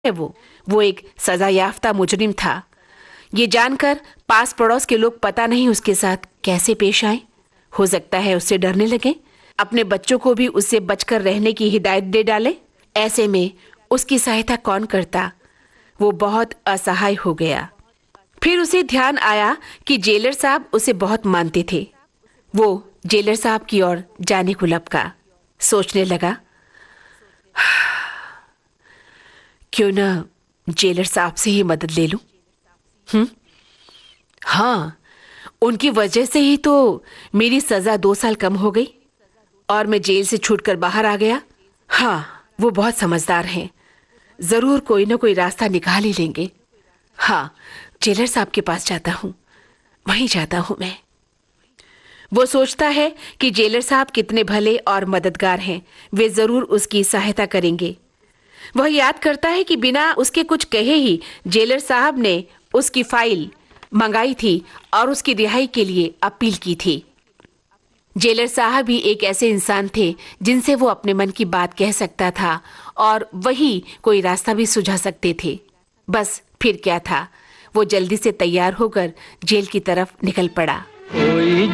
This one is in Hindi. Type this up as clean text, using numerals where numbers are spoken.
है वो एक सजा याफ्ता मुजरिम था। ये जानकर पास पड़ोस के लोग पता नहीं उसके साथ कैसे पेश आए। हो सकता है उससे डरने लगे, अपने बच्चों को भी उससे बचकर रहने की हिदायत दे डाले। ऐसे में उसकी सहायता कौन करता? वो बहुत असहाय हो गया। फिर उसे ध्यान आया कि जेलर साहब उसे बहुत मानते थे। वो जेलर साहब की ओर जाने को लपका। सोचने लगा, क्यों ना जेलर साहब से ही मदद ले लूं। हाँ, उनकी वजह से ही तो मेरी सजा 2 साल कम हो गई और मैं जेल से छूटकर बाहर आ गया। हाँ, वो बहुत समझदार हैं, जरूर कोई ना कोई रास्ता निकाल ही लेंगे। हाँ, जेलर साहब के पास जाता हूँ, वहीं जाता हूँ मैं। वो सोचता है कि जेलर साहब कितने भले और मददगार हैं, वे जरूर उसकी सहायता करेंगे। वह याद करता है कि बिना उसके कुछ कहे ही जेलर साहब ने उसकी फाइल मंगाई थी और उसकी रिहाई के लिए अपील की थी। जेलर साहब भी एक ऐसे इंसान थे जिनसे वो अपने मन की बात कह सकता था और वही कोई रास्ता भी सुझा सकते थे। बस फिर क्या था, वो जल्दी से तैयार होकर जेल की तरफ निकल पड़ा।